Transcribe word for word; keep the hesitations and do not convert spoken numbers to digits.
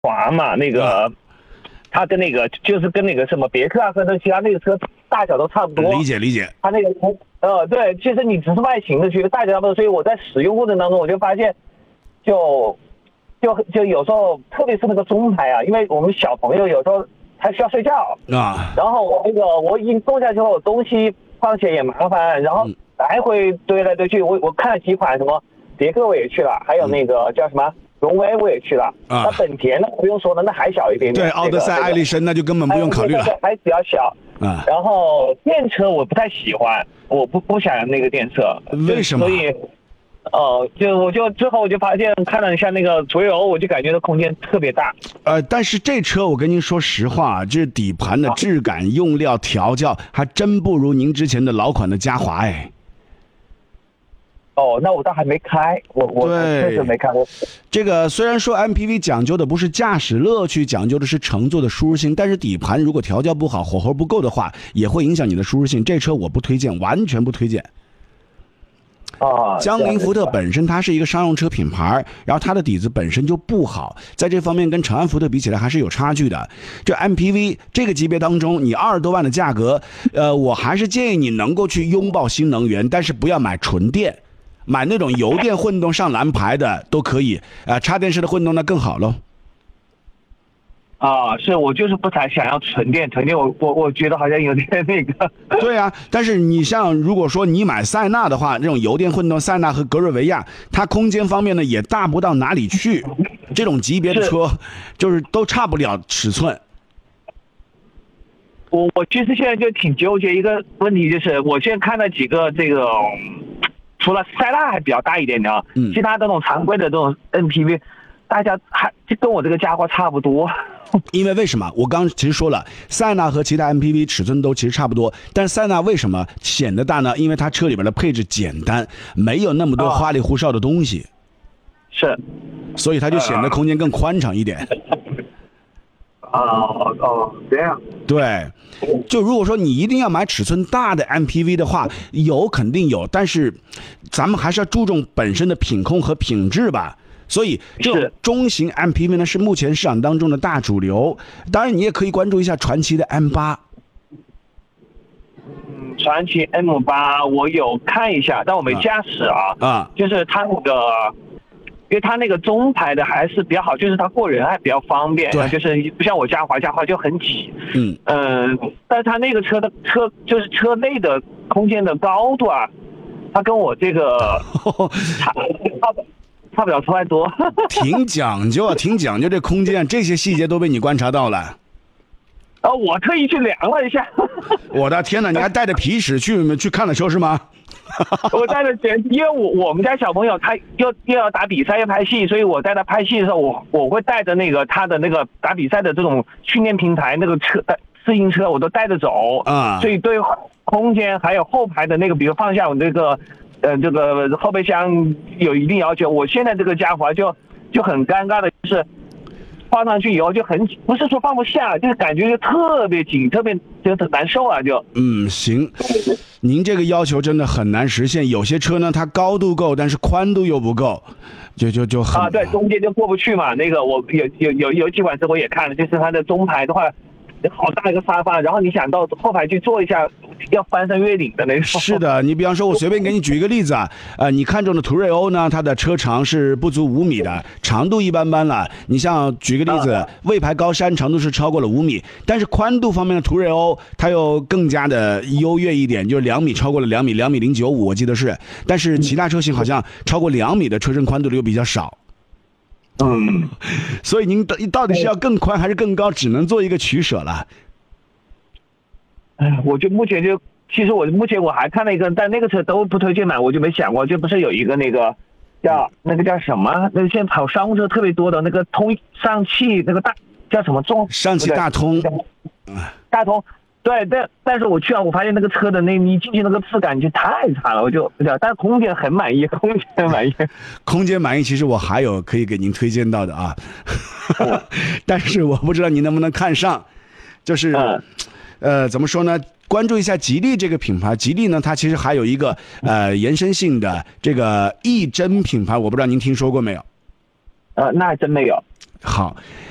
华嘛，那个、嗯、它跟那个就是跟那个什么别克啊和那其他那个车大小都差不多。 理解理解。 它那个呃对，其实你只是外形的区别，大小差不多，所以我在使用过程当中我就发现，就就就有时候特别是那个中排啊，因为我们小朋友有时候他需要睡觉啊， 然后我那个我一坐下之后东西放起来也麻烦，然后来回堆来堆去，我我看了几款什么别克我也去了，还有那个叫什么荣威我也去了，啊，那本田呢不用说了，那还小一点点。 对，奥德赛、艾力绅那就根本不用考虑了， 还比较小啊。然后电车我不太喜欢，我不不想那个电车， 为什么？ 所以，呃，就我就最后我就发现看了一下那个途锐欧，我就感觉到空间特别大。 呃，但是这车我跟您说实话，这底盘的质感、用料、调教还真不如您之前的老款的嘉华哎。 哦，那我倒还没开，我我确实没开过。 这个虽然说 M P V 讲究的不是驾驶乐趣，讲究的是乘坐的舒适性，但是底盘如果调教不好，火候不够的话，也会影响你的舒适性。这车我不推荐，完全不推荐。 啊， 江铃福特本身它是一个商用车品牌，然后它的底子本身就不好，在这方面跟长安福特比起来还是有差距的。这 M P V 这个级别当中，你二十多万的价格，呃，我还是建议你能够去拥抱新能源，但是不要买纯电。买那种油电混动上蓝牌的都可以，啊、呃，插电式的混动那更好喽。 啊，是我就是不太想要纯电，纯电我我我觉得好像有点那个。 对啊，但是你像如果说你买塞纳的话，这种油电混动塞纳和格瑞维亚，它空间方面呢也大不到哪里去，这种级别的车就是都差不了尺寸。 我我其实现在就挺纠结一个问题，就是我现在看了几个这个。除了塞纳还比较大一点的啊，嗯，其他这种常规的这种 N P V， 大家还就跟我这个嘉华差不多。 因为为什么？我刚其实说了，塞纳和其他 M P V 尺寸都其实差不多，但是塞纳为什么显得大呢？因为它车里边的配置简单，没有那么多花里胡哨的东西， 是， 所以它就显得空间更宽敞一点。 哦哦，这样。 对，就如果说你一定要买尺寸大的 M P V 的话，有肯定有，但是咱们还是要注重本身的品控和品质吧。所以这种中型 M P V 呢是目前市场当中的大主流。当然，你也可以关注一下传祺的 M 八。 嗯，传祺 M 八我有看一下，但我没驾驶啊。 啊， 就是它那个。因为它那个中排的还是比较好，就是它过人还比较方便， 对， 就是不像我嘉华，嘉华就很挤， 嗯嗯、呃，但是它那个车的车就是车内的空间的高度啊，它跟我这个差差差不了太多， 挺讲究啊，挺讲究这空间，这些细节都被你观察到了。 哦，我特意去量了一下， 我的天哪，你还带着皮尺去去看了车是吗？ 我带着钱，因为我我们家小朋友他又又要打比赛要拍戏，所以我带他拍戏的时候，我我会带着那个他的那个打比赛的这种训练平台那个车自行车我都带着走啊， 所以对空间还有后排的那个，比如放下我这个呃这个后备箱有一定要求。我现在这个嘉华就就很尴尬的就是放上去以后就很不是说放不下，就是感觉就特别紧，特别就很难受啊就。 嗯，行。您这个要求真的很难实现，有些车呢它高度够，但是宽度又不够，就就就很啊，对，中间就过不去嘛。那个我有有有有几款车我也看了，就是它的中排的话，好大一个沙发，然后你想到后排去坐一下，要翻山越岭的那种。 是的，你比方说，我随便给你举一个例子啊，呃，你看中的途锐欧呢，它的车长是不足五米的，长度一般般了。你像举个例子，啊、魏牌高山长度是超过了五米，但是宽度方面的途锐欧它又更加的优越一点，就是两米超过了两米，两米零九五，我记得是。但是其他车型好像超过两米的车身宽度的又比较少。 嗯， 所以您到底是要更宽还是更高，只能做一个取舍了。 哎，我就目前就，其实我目前我还看了一个，但那个车都不推荐买，我就没想过，就不是有一个那个叫那个叫什么？那个现在跑商务车特别多的那个通上汽那个大叫什么中？ 上汽大通， 大通。对，但但是我去啊，我发现那个车的那你进去那个质感就太差了，我就但是空间很满意，空间很满意， 空间满意。其实我还有可以给您推荐到的啊，但是我不知道您能不能看上，就是，嗯、呃，怎么说呢？关注一下吉利这个品牌，吉利呢，它其实还有一个呃延伸性的这个翼臻品牌，我不知道您听说过没有？ 呃，那还真没有。 好，